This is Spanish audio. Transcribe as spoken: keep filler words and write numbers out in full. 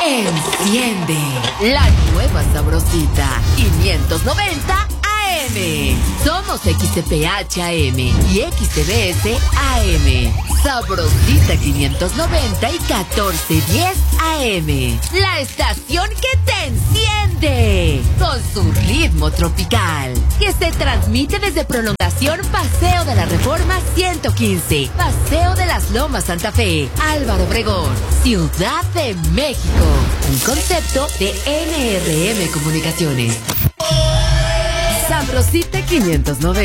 Enciende la nueva Sabrosita quinientos noventa A M. Somos X T P H A M y X T B S A M. Sabrosita quinientos noventa y catorce diez A M. La estación que te enciende con su ritmo tropical, que se transmite desde Prolongación Paseo de la Reforma ciento quince, Paseo de las Lomas Santa Fe, Álvaro Obregón, Ciudad de México. Un concepto de N R M Comunicaciones. Sabrosita quinientos noventa.